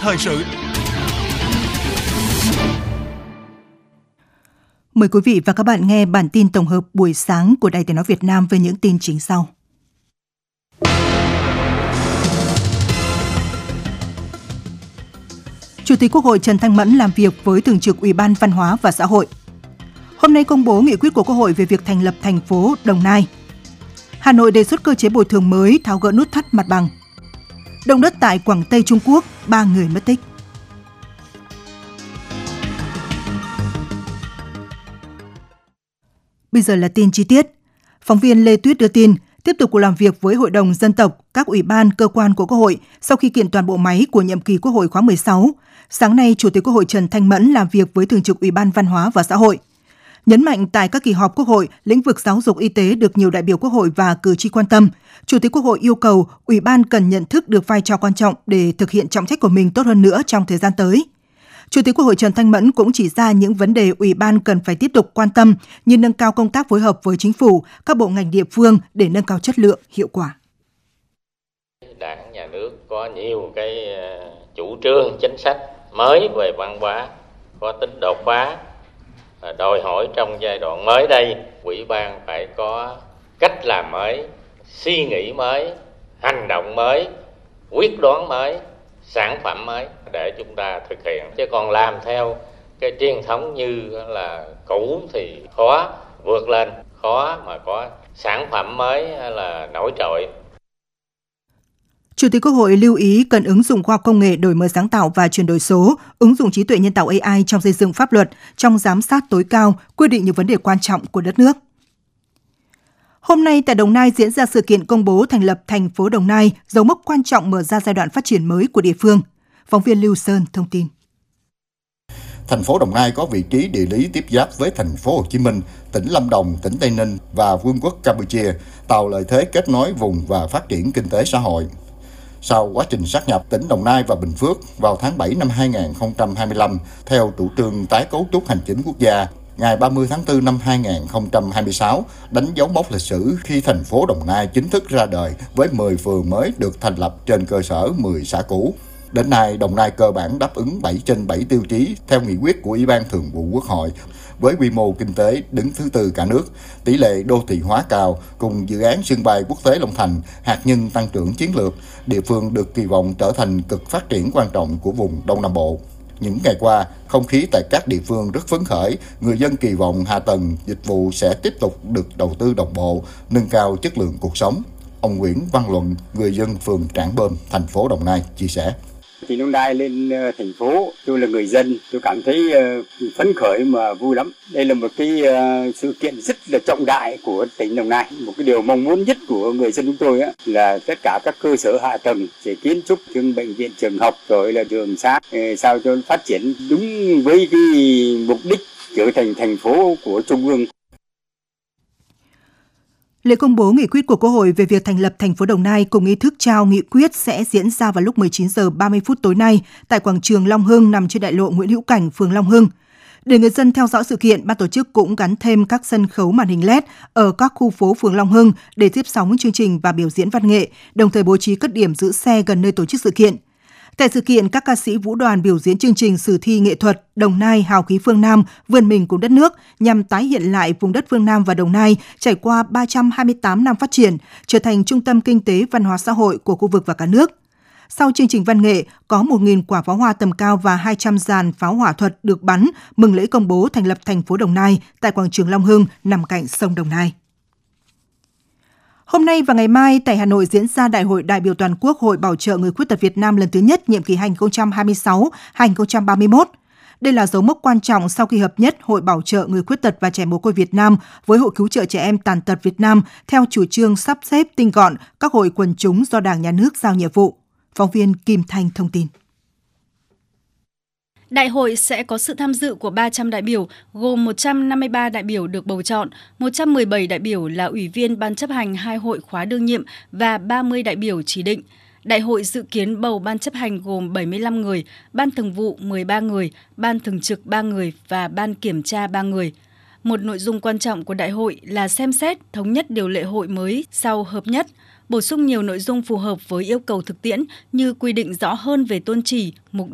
thời sự. Mời quý vị và các bạn nghe bản tin tổng hợp buổi sáng của Đài Tiếng nói Việt Nam với những tin chính sau. Chủ tịch Quốc hội Trần Thanh Mẫn làm việc với Thường trực Ủy ban Văn hóa và Xã hội. Hôm nay công bố nghị quyết của Quốc hội về việc thành lập thành phố Đồng Nai. Hà Nội đề xuất cơ chế bồi thường mới tháo gỡ nút thắt mặt bằng. Động đất tại Quảng Tây Trung Quốc, 3 người mất tích. Bây giờ là tin chi tiết. Phóng viên Lê Tuyết đưa tin, tiếp tục cuộc làm việc với Hội đồng Dân tộc, các ủy ban, cơ quan của Quốc hội sau khi kiện toàn bộ máy của nhiệm kỳ Quốc hội khóa 16. Sáng nay, Chủ tịch Quốc hội Trần Thanh Mẫn làm việc với Thường trực Ủy ban Văn hóa và Xã hội. Nhấn mạnh tại các kỳ họp Quốc hội, lĩnh vực giáo dục y tế được nhiều đại biểu Quốc hội và cử tri quan tâm. Chủ tịch Quốc hội yêu cầu Ủy ban cần nhận thức được vai trò quan trọng để thực hiện trọng trách của mình tốt hơn nữa trong thời gian tới. Chủ tịch Quốc hội Trần Thanh Mẫn cũng chỉ ra những vấn đề Ủy ban cần phải tiếp tục quan tâm như nâng cao công tác phối hợp với Chính phủ, các bộ ngành địa phương để nâng cao chất lượng, hiệu quả. Đảng, nhà nước có nhiều cái chủ trương, chính sách mới về văn hóa, có tính đột phá, đòi hỏi trong giai đoạn mới đây, Ủy ban phải có cách làm mới, suy nghĩ mới, hành động mới, quyết đoán mới, sản phẩm mới để chúng ta thực hiện. Chứ còn làm theo cái truyền thống như là cũ thì khó vượt lên, khó mà có sản phẩm mới là nổi trội. Chủ tịch Quốc hội lưu ý cần ứng dụng khoa học công nghệ, đổi mới sáng tạo và chuyển đổi số, ứng dụng trí tuệ nhân tạo AI trong xây dựng pháp luật, trong giám sát tối cao, quyết định những vấn đề quan trọng của đất nước. Hôm nay tại Đồng Nai diễn ra sự kiện công bố thành lập thành phố Đồng Nai, dấu mốc quan trọng mở ra giai đoạn phát triển mới của địa phương. Phóng viên Lưu Sơn thông tin. Thành phố Đồng Nai có vị trí địa lý tiếp giáp với thành phố Hồ Chí Minh, tỉnh Lâm Đồng, tỉnh Tây Ninh và Vương quốc Campuchia, tạo lợi thế kết nối vùng và phát triển kinh tế xã hội. Sau quá trình sát nhập tỉnh Đồng Nai và Bình Phước vào tháng 7 năm 2025, theo chủ trương tái cấu trúc hành chính quốc gia, ngày 30 tháng 4 năm 2026 đánh dấu mốc lịch sử khi thành phố Đồng Nai chính thức ra đời với 10 phường mới được thành lập trên cơ sở 10 xã cũ. Đến nay, Đồng Nai cơ bản đáp ứng 7 trên 7 tiêu chí theo nghị quyết của Ủy ban Thường vụ Quốc hội, với quy mô kinh tế đứng thứ 4 cả nước, tỷ lệ đô thị hóa cao cùng dự án sân bay quốc tế Long Thành, hạt nhân tăng trưởng chiến lược, địa phương được kỳ vọng trở thành cực phát triển quan trọng của vùng Đông Nam Bộ. Những ngày qua, không khí tại các địa phương rất phấn khởi, người dân kỳ vọng hạ tầng dịch vụ sẽ tiếp tục được đầu tư đồng bộ, nâng cao chất lượng cuộc sống. Ông Nguyễn Văn Luận, người dân phường Trảng Bom, thành phố Đồng Nai chia sẻ. Thì Đồng Nai lên thành phố, tôi là người dân, tôi cảm thấy phấn khởi mà vui lắm. Đây là một cái sự kiện rất là trọng đại của tỉnh Đồng Nai. Một cái điều mong muốn nhất của người dân chúng tôi là tất cả các cơ sở hạ tầng, về kiến trúc, bệnh viện, trường học, rồi là đường xá, sao cho phát triển đúng với cái mục đích trở thành thành phố của Trung ương. Lễ công bố nghị quyết của Quốc hội về việc thành lập thành phố Đồng Nai cùng nghi thức trao nghị quyết sẽ diễn ra vào lúc 19 giờ 30 phút tối nay tại quảng trường Long Hưng nằm trên đại lộ Nguyễn Hữu Cảnh, phường Long Hưng. Để người dân theo dõi sự kiện, ban tổ chức cũng gắn thêm các sân khấu màn hình LED ở các khu phố phường Long Hưng để tiếp sóng chương trình và biểu diễn văn nghệ, đồng thời bố trí các điểm giữ xe gần nơi tổ chức sự kiện. Tại sự kiện, các ca sĩ vũ đoàn biểu diễn chương trình sử thi nghệ thuật Đồng Nai hào khí phương Nam vươn mình cùng đất nước nhằm tái hiện lại vùng đất phương Nam và Đồng Nai trải qua 328 năm phát triển, trở thành trung tâm kinh tế văn hóa xã hội của khu vực và cả nước. Sau chương trình văn nghệ, có 1.000 quả pháo hoa tầm cao và 200 dàn pháo hỏa thuật được bắn mừng lễ công bố thành lập thành phố Đồng Nai tại quảng trường Long Hưng nằm cạnh sông Đồng Nai. Hôm nay và ngày mai tại Hà Nội diễn ra Đại hội đại biểu toàn quốc Hội Bảo trợ Người Khuyết tật Việt Nam lần thứ nhất nhiệm kỳ 2026-2031. Đây là dấu mốc quan trọng sau khi hợp nhất Hội Bảo trợ Người Khuyết tật và Trẻ Mồ côi Việt Nam với Hội Cứu trợ Trẻ Em Tàn tật Việt Nam theo chủ trương sắp xếp tinh gọn các hội quần chúng do Đảng, Nhà nước giao nhiệm vụ. Phóng viên Kim Thanh thông tin. Đại hội sẽ có sự tham dự của 300 đại biểu, gồm 153 đại biểu được bầu chọn, 117 đại biểu là ủy viên ban chấp hành 2 hội khóa đương nhiệm và 30 đại biểu chỉ định. Đại hội dự kiến bầu ban chấp hành gồm 75 người, ban thường vụ 13 người, ban thường trực 3 người và ban kiểm tra 3 người. Một nội dung quan trọng của đại hội là xem xét thống nhất điều lệ hội mới sau hợp nhất, bổ sung nhiều nội dung phù hợp với yêu cầu thực tiễn như quy định rõ hơn về tôn chỉ, mục